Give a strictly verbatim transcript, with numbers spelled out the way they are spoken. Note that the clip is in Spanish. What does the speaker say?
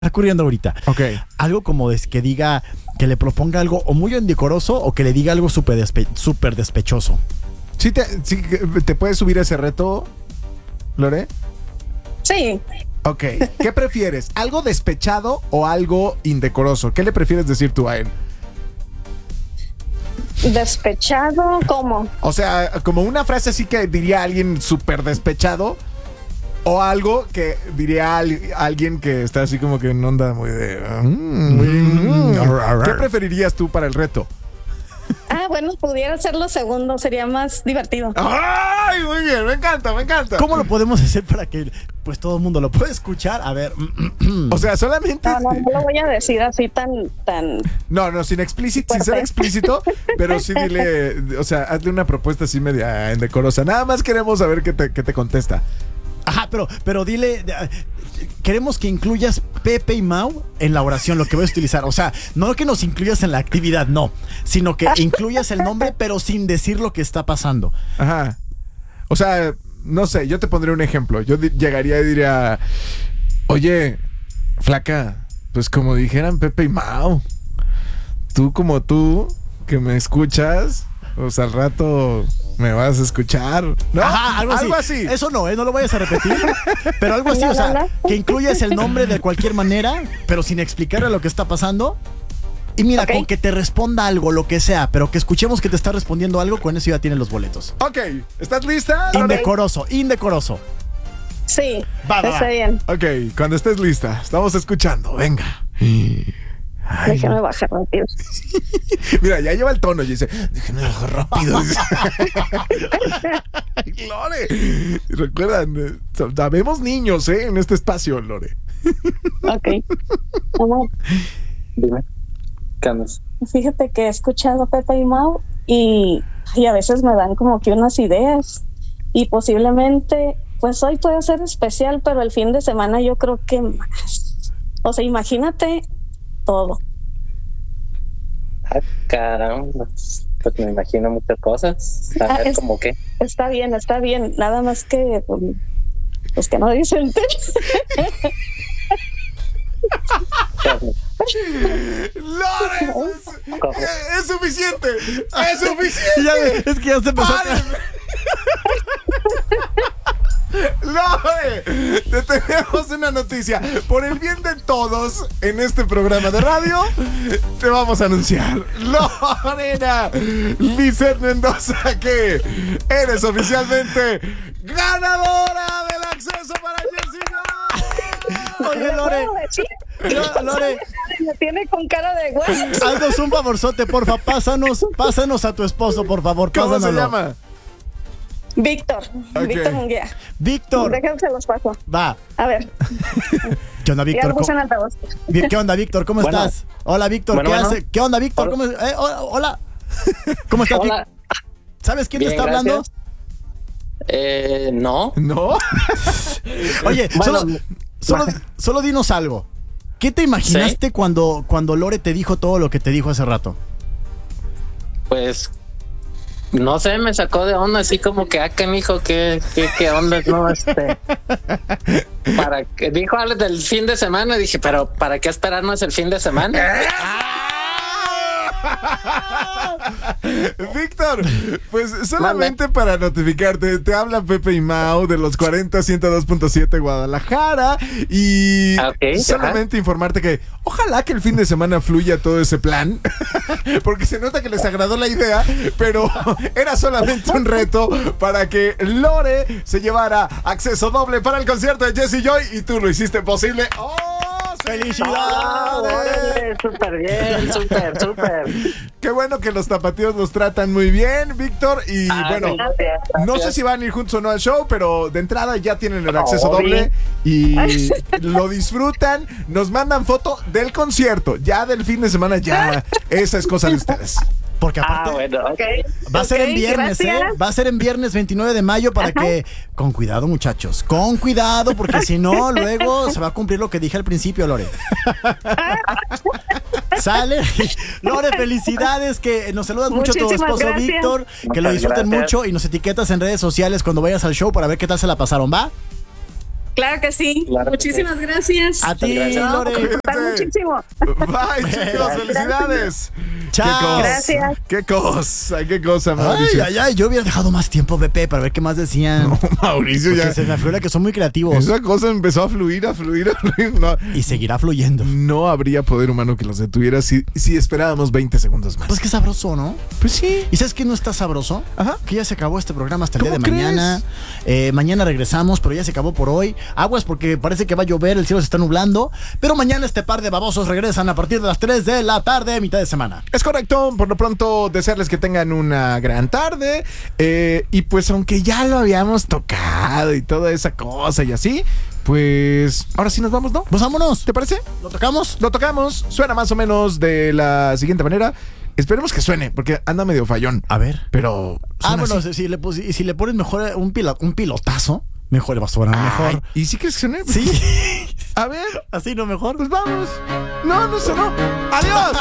ocurriendo ahorita. Ok. Algo como des que diga, que le proponga algo o muy indecoroso o que le diga algo súper despe super despechoso. ¿Sí te, sí te puedes subir a ese reto, Lore? Sí. Ok. ¿Qué prefieres? ¿Algo despechado o algo indecoroso? ¿Qué le prefieres decir tú a él? Despechado, ¿cómo? O sea, como una frase así que diría alguien súper despechado. O algo que diría al, alguien que está así como que en onda muy de... Mm, muy, mm. ¿Qué preferirías tú para el reto? Ah, bueno, pudiera ser lo segundo, sería más divertido. ¡Ay, muy bien! Me encanta, me encanta. ¿Cómo lo podemos hacer para que pues todo el mundo lo pueda escuchar? A ver. O sea, solamente... No, no, no lo voy a decir así tan... tan... No, no, sin explícito, sin ser explícito, pero sí dile, o sea, hazle una propuesta así media indecorosa. Nada más queremos saber qué te, qué te contesta. Ajá, pero, pero dile, queremos que incluyas Pepe y Mau en la oración, lo que voy a utilizar. O sea, no que nos incluyas en la actividad, no, sino que incluyas el nombre, pero sin decir lo que está pasando. Ajá. O sea, no sé, yo te pondré un ejemplo. Yo llegaría y diría, oye, flaca, pues como dijeran Pepe y Mau, tú como tú, que me escuchas, pues al rato... me vas a escuchar, ¿no? Ajá, algo así. Algo así. Eso no, ¿eh? No lo vayas a repetir. Pero algo así, o sea, que incluyas el nombre de cualquier manera, pero sin explicarle lo que está pasando. Y mira, okay, con que te responda algo, lo que sea, pero que escuchemos que te está respondiendo algo, con eso ya tienes los boletos. Ok, ¿estás lista? Indecoroso, indecoroso. Sí, va, va, está va. bien. Ok, cuando estés lista, estamos escuchando, venga. Ay, déjame no. bajar rápido. Mira, ya lleva el tono y dice, déjame bajar rápido. Lore, recuerdan, sabemos niños, ¿eh? En este espacio, Lore. Ok. Amor. Dime. ¿Qué andas? Fíjate que he escuchado a Pepe y Mau y, y a veces me dan como que unas ideas. Y posiblemente, pues hoy puede ser especial, pero el fin de semana yo creo que más. O sea, imagínate todo. Ah, caramba. Pues me imagino muchas cosas. A Ah, ver, es- ¿cómo qué? Está bien, está bien. Nada más que, pues, pues que no dicen. Lore, es, ¿Cómo? es, es suficiente. Es suficiente. Ya, es que ya se empezó a... ¡Paren! Lore, te tenemos una noticia. Por el bien de todos en este programa de radio, te vamos a anunciar, Lorena Lizeth Mendoza, que eres oficialmente ganadora del acceso para Jersey Joy. Oye, Lore, ¿Puedo decir? Lo- Lore, Me tiene con cara de güey. haznos un favorzote, porfa, pásanos, pásanos a tu esposo, por favor, ¿Cómo se pásanoslo. llama? Víctor, Ok. Víctor Munguía. Víctor, Déjense los paso. va. A ver, ¿Qué onda, ya Víctor? lo puse en ¿Cómo- altavoz. Vi- ¿Qué onda, Víctor? ¿Cómo Bueno. estás? Hola, Víctor, Bueno, ¿qué bueno. hace? ¿Qué onda, Víctor? Hola. ¿Cómo es- eh, hola, hola. ¿Cómo estás, Hola. Víctor? ¿Sabes quién Bien, te está hablando? gracias. Eh, no. ¿No? Oye, Bueno, solo, solo, bueno. solo dinos algo. ¿Qué te imaginaste cuando, cuando Lore te dijo todo lo que te dijo hace rato? Pues no sé, me sacó de onda así como que, ah, que mijo, qué, qué, qué onda, no, este. Para que dijo algo del fin de semana, dije, pero ¿para qué esperarnos el fin de semana? Víctor, pues solamente para notificarte, te habla Pepe y Mau de los cuarenta ciento dos punto siete Guadalajara y Ah, ok, solamente informarte que ojalá que el fin de semana fluya todo ese plan, porque se nota que les agradó la idea, pero era solamente un reto para que Lore se llevara acceso doble para el concierto de Jersey Joy y tú lo hiciste posible. ¡Oh! ¡Felicidades! Ah, órale, súper bien, súper, súper. Qué bueno que los tapatíos los tratan muy bien, Víctor. Y Ah, bueno, gracias, no sé gracias. si van a ir juntos o no al show, pero de entrada ya tienen el acceso Oh, doble y lo disfrutan. Nos mandan foto del concierto, ya del fin de semana, ya. Esa es cosa de ustedes. Porque aparte Ah, bueno, ok. va a ser Ok, en viernes, ¿eh? gracias. Va a ser en viernes veintinueve de mayo para que... Con cuidado, muchachos. Con cuidado, porque si no, luego se va a cumplir lo que dije al principio, Lore. Sale. Lore, felicidades, que nos saludas mucho a tu Muchísimas esposo gracias. Víctor, que lo Muchas disfruten gracias. mucho y nos etiquetas en redes sociales cuando vayas al show para ver qué tal se la pasaron, ¿va? Claro que sí. Claro que Muchísimas sí. gracias. A ti, Gracias. Lore. Disfrutar muchísimo. Bye, chicos, felicidades. Chao. Qué cosa, Gracias. Qué cosa, qué cosa, Ay, Mauricio. ay, ay, yo hubiera dejado más tiempo, Pepe, para ver qué más decían. No, Mauricio, Porque ya. se me afigura que son muy creativos. Esa cosa empezó a fluir, a fluir, a fluir. No, Y seguirá fluyendo. no habría poder humano que los detuviera si, si esperábamos veinte segundos más. Pues qué sabroso, ¿no? Pues sí. ¿Y sabes qué no está sabroso? Ajá. Que ya se acabó este programa hasta el día de ¿Cómo crees? mañana. Eh, mañana regresamos, pero ya se acabó por hoy. Aguas porque parece que va a llover, el cielo se está nublando. Pero mañana este par de babosos regresan a partir de las tres de la tarde, mitad de semana. Es correcto, por lo pronto desearles que tengan una gran tarde eh, y pues aunque ya lo habíamos tocado y toda esa cosa y así, pues ahora sí nos vamos, ¿no? Pues vámonos. ¿Te parece? ¿Lo tocamos? Lo tocamos, suena más o menos de la siguiente manera. Esperemos que suene, porque anda medio fallón. A ver. Pero Ah, suena bueno, así. si, si le, pus- y si le pones mejor eh, un, pilo- un pilotazo, mejor va a sonar Ay, mejor. ¿y si quieres que suene? Sí. A ver, Así no mejor. pues vamos. No, no sonó. ¡Adiós!